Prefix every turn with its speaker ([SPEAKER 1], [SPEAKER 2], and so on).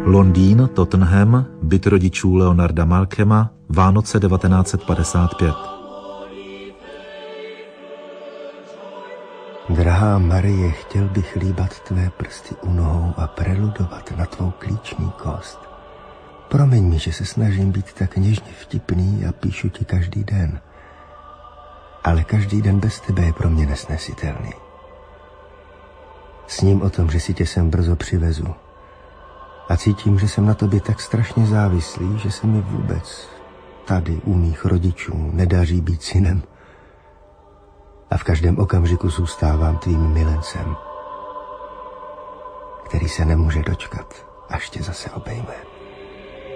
[SPEAKER 1] Londýn, Tottenham, byt rodičů Leonarda Malcolma, Vánoce 1955.
[SPEAKER 2] Drahá Marie, chtěl bych líbat tvé prsty u nohou a preludovat na tvou klíční kost. Promiň mi, že se snažím být tak něžně vtipný a píšu ti každý den. Ale každý den bez tebe je pro mě nesnesitelný. Sním o tom, že si tě sem brzo přivezu. A cítím, že jsem na tobě tak strašně závislý, že se mi vůbec tady u mých rodičů nedaří být synem. A v každém okamžiku zůstávám tvým milencem, který se nemůže dočkat, až tě zase obejme.